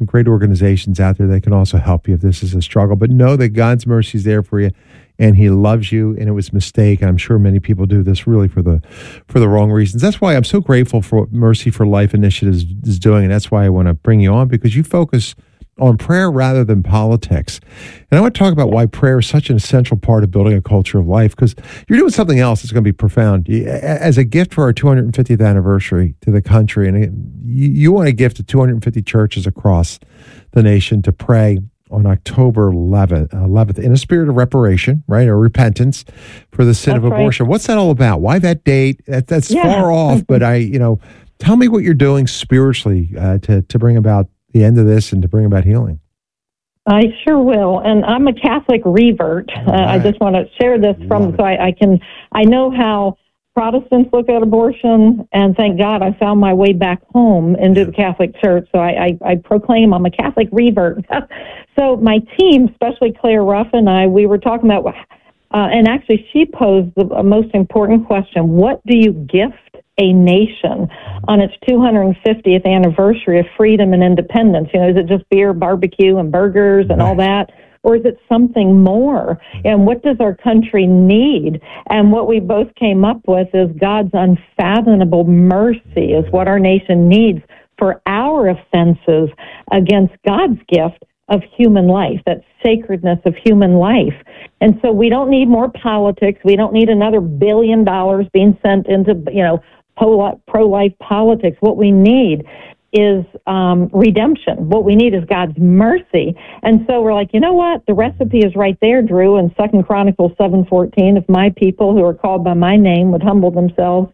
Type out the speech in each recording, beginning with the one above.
some great organizations out there that can also help you if this is a struggle. But know that God's mercy is there for you, and He loves you, and it was a mistake. And I'm sure many people do this really for the wrong reasons. That's why I'm so grateful for what Mercy for Life Initiatives is doing, and that's why I want to bring you on, because you focus on prayer rather than politics. And I want to talk about why prayer is such an essential part of building a culture of life, because you're doing something else that's going to be profound. As a gift for our 250th anniversary to the country, and you want to gift to 250 churches across the nation to pray on October 11th in a spirit of reparation, right, or repentance for the sin of abortion. Right. What's that all about? Why that date? That's far off, but tell me what you're doing spiritually to bring about the end of this and to bring about healing. I sure will. And I'm a Catholic revert. I just want to share this I know how Protestants look at abortion, and thank God I found my way back home into the Catholic Church. So I proclaim I'm a Catholic revert. So my team, especially Claire Ruff and I, we were talking about, and actually she posed the most important question: what do you gift a nation on its 250th anniversary of freedom and independence? Is it just beer, barbecue, and burgers and all that? Or is it something more? And what does our country need? And what we both came up with is God's unfathomable mercy is what our nation needs for our offenses against God's gift of human life, that sacredness of human life. And so we don't need more politics. We don't need another $1 billion being sent into, pro-life politics. What we need is redemption. What we need is God's mercy. And so we're like, you know what? The recipe is right there, Drew, in 2 Chronicles 7:14. If my people who are called by my name would humble themselves,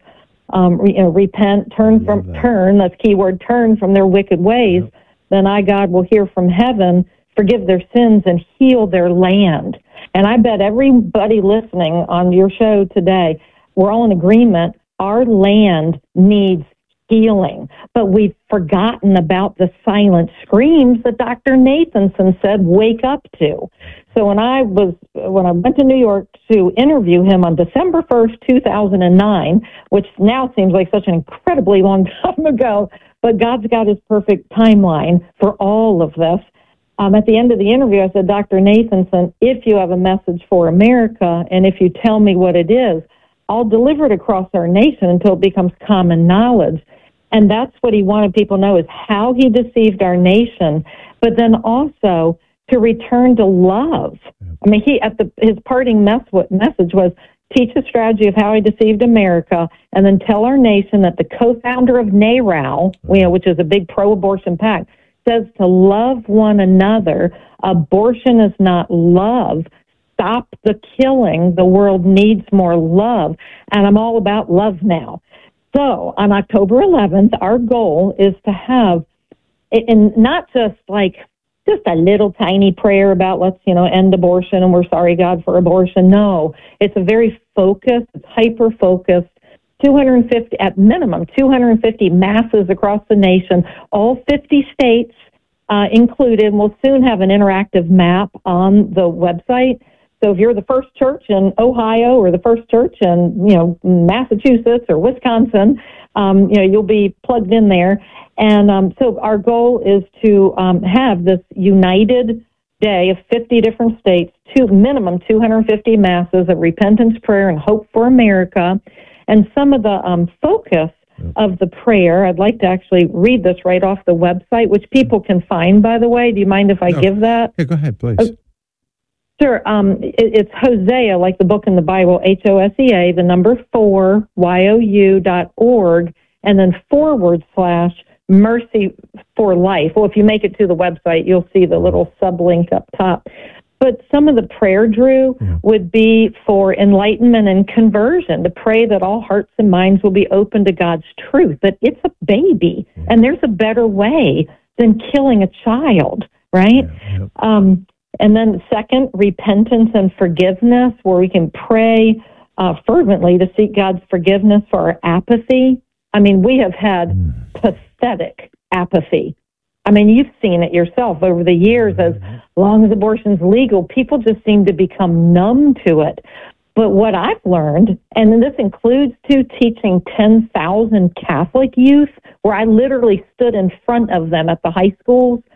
repent, turn, that's keyword, turn from their wicked ways, then I, God, will hear from heaven, forgive their sins, and heal their land. And I bet everybody listening on your show today, we're all in agreement. Our land needs healing, but we've forgotten about the silent screams that Dr. Nathanson said, wake up to. So when I went to New York to interview him on December 1st, 2009, which now seems like such an incredibly long time ago, but God's got His perfect timeline for all of this. At the end of the interview, I said, Dr. Nathanson, if you have a message for America, and if you tell me what it is, I'll deliver it across our nation until it becomes common knowledge. And that's what he wanted people to know, is how he deceived our nation, but then also to return to love. I mean, his parting message was, teach the strategy of how he deceived America, and then tell our nation that the co-founder of NARAL, which is a big pro-abortion pact, says to love one another. Abortion is not love. Stop the killing. The world needs more love. And I'm all about love now. So on October 11th, our goal is to have, and not just a little tiny prayer about let's, end abortion and we're sorry, God, for abortion. No, it's a very focused, it's hyper-focused, 250, at minimum, 250 masses across the nation, all 50 states included. We'll soon have an interactive map on the website. So if you're the first church in Ohio or the first church in, Massachusetts or Wisconsin, you'll be plugged in there. And so our goal is to have this united day of 50 different states, minimum 250 masses of repentance, prayer, and hope for America. And some of the focus of the prayer, I'd like to actually read this right off the website, which people can find, by the way. Do you mind if I give that? Yeah, go ahead, please. Sure. It's Hosea, like the book in the Bible, HOSEA, the number 4, YOU.org, and then / mercy for life. Well, if you make it to the website, you'll see the little sublink up top. But some of the prayer, Drew, would be for enlightenment and conversion, to pray that all hearts and minds will be open to God's truth, that it's a baby, and there's a better way than killing a child, right? And then second, repentance and forgiveness, where we can pray fervently to seek God's forgiveness for our apathy. I mean, we have had pathetic apathy. I mean, you've seen it yourself over the years. As long as abortion's legal, people just seem to become numb to it. But what I've learned, and this includes, too, teaching 10,000 Catholic youth, where I literally stood in front of them at the high schools